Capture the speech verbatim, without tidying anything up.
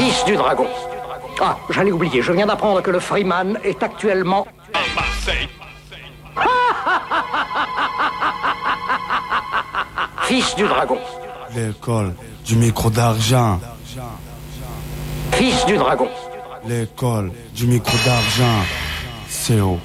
Fils du dragon. Ah, j'allais oublier, je viens d'apprendre que le Freeman est actuellement... À Marseille. Fils du dragon. L'école du micro d'argent. Fils du dragon. L'école du micro d'argent. C O